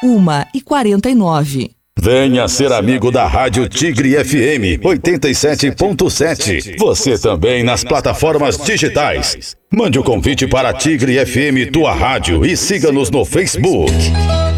1h49. Venha ser amigo da Rádio Tigre FM 87.7. Você também nas plataformas digitais. Mande o convite para Tigre FM, tua rádio, e siga-nos no Facebook.